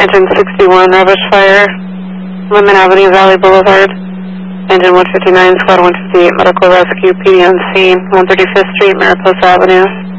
Engine 61, rubbish fire, Lemon Avenue, Valley Boulevard. Engine 159, Squad 158, medical rescue, PD on scene, 135th Street, Mariposa Avenue.